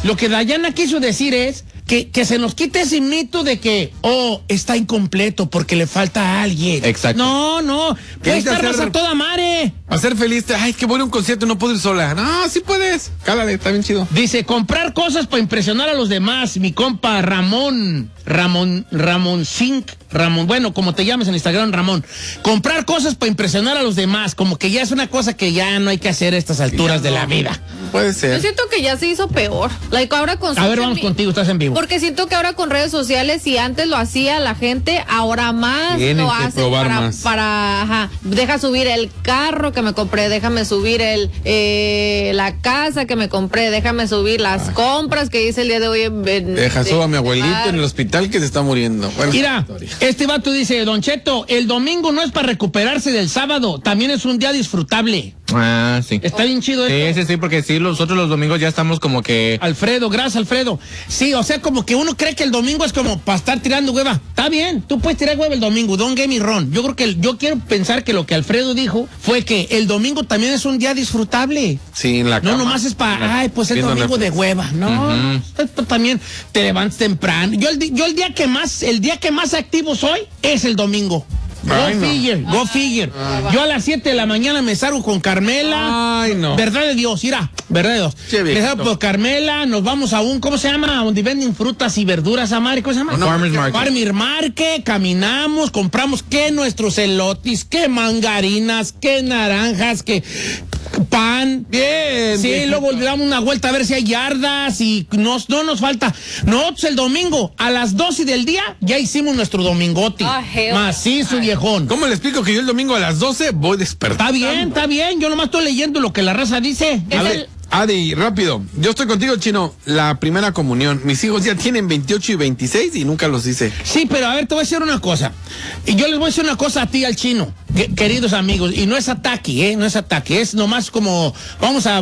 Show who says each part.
Speaker 1: Lo que Dayana quiso decir es que se nos quite ese mito de que, está incompleto porque le falta a alguien.
Speaker 2: Exacto.
Speaker 1: No, puede estar más a toda madre.
Speaker 3: A ser feliz, ay, que voy a un concierto y no puedo ir sola. No, sí puedes. Cálale, está bien chido.
Speaker 1: Dice, comprar cosas para impresionar a los demás. Mi compa Ramón, bueno, como te llames en Instagram, Ramón. Comprar cosas para impresionar a los demás, como que ya es una cosa que ya no hay que hacer a estas alturas de la vida.
Speaker 3: Puede ser.
Speaker 4: Yo siento que ya se hizo peor. Ahora con
Speaker 1: a ver, vamos contigo, estás en vivo.
Speaker 4: Porque siento que ahora con redes sociales, si antes lo hacía la gente, ahora más
Speaker 3: tienen
Speaker 4: lo
Speaker 3: que
Speaker 4: hace
Speaker 3: probar más.
Speaker 4: deja subir el carro que me compré, déjame subir la casa que me compré, déjame subir las compras que hice el día de hoy.
Speaker 3: Deja subo a mi abuelito en el hospital que se está muriendo. Bueno,
Speaker 1: mira, este vato dice, Don Cheto, el domingo no es para recuperarse del sábado, también es un día disfrutable.
Speaker 2: Ah, sí.
Speaker 1: Está bien chido esto.
Speaker 2: Sí, porque sí, nosotros los domingos ya estamos como que...
Speaker 1: Alfredo, gracias, Alfredo. Sí, o sea, como que uno cree que el domingo es como para estar tirando hueva. Está bien, tú puedes tirar hueva el domingo, don't get me wrong. Yo quiero pensar que lo que Alfredo dijo fue que el domingo también es un día disfrutable.
Speaker 3: Sí, en la cama.
Speaker 1: No, nomás es para, pues el domingo de hueva. No, esto también te levantas temprano. Yo el día que más activo soy es el domingo. Go figure. Yo a las 7 de la mañana me salgo con Carmela.
Speaker 3: Ay, no.
Speaker 1: Verdad de Dios, verdad de Dios.
Speaker 3: Sí,
Speaker 1: me salgo por Carmela, nos vamos a ¿cómo se llama? Donde venden frutas y verduras, Amari, ¿cómo se llama? Farmers Market, caminamos, compramos nuestros elotes, mangarinas, naranjas, pan.
Speaker 3: Bien.
Speaker 1: Sí, luego le damos una vuelta a ver si hay yardas y no nos falta. Nosotros el domingo a las 12 del día ya hicimos nuestro domingote. Macizo, viejón.
Speaker 3: ¿Cómo le explico que yo el domingo a las 12 voy despertando?
Speaker 1: Está bien. Yo nomás estoy leyendo lo que la raza dice.
Speaker 3: A ver, Adi, rápido. Yo estoy contigo, Chino. La primera comunión. Mis hijos ya tienen 28 y 26 y nunca los hice.
Speaker 1: Sí, pero a ver, te voy a decir una cosa. Y yo les voy a decir una cosa a ti, al Chino, queridos amigos. Y no es ataque, no es ataque. Es nomás como, vamos a